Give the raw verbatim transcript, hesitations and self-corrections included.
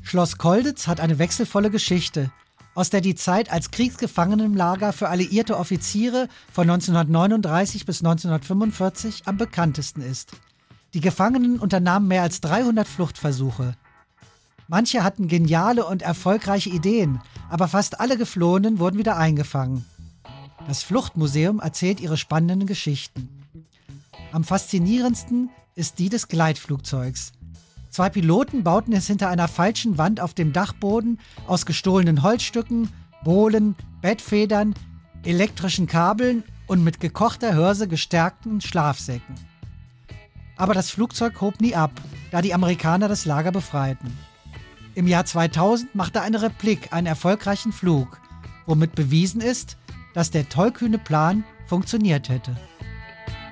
Schloss Colditz hat eine wechselvolle Geschichte, aus der die Zeit als Kriegsgefangenenlager für alliierte Offiziere von neunzehnhundertneununddreißig bis neunzehnhundertfünfundvierzig am bekanntesten ist. Die Gefangenen unternahmen mehr als dreihundert Fluchtversuche. Manche hatten geniale und erfolgreiche Ideen, aber fast alle Geflohenen wurden wieder eingefangen. Das Fluchtmuseum erzählt ihre spannenden Geschichten. Am faszinierendsten ist die des Gleitflugzeugs. Zwei Piloten bauten es hinter einer falschen Wand auf dem Dachboden aus gestohlenen Holzstücken, Bohlen, Bettfedern, elektrischen Kabeln und mit gekochter Hirse gestärkten Schlafsäcken. Aber das Flugzeug hob nie ab, da die Amerikaner das Lager befreiten. Im Jahr zweitausend machte eine Replik einen erfolgreichen Flug, womit bewiesen ist, dass der tollkühne Plan funktioniert hätte.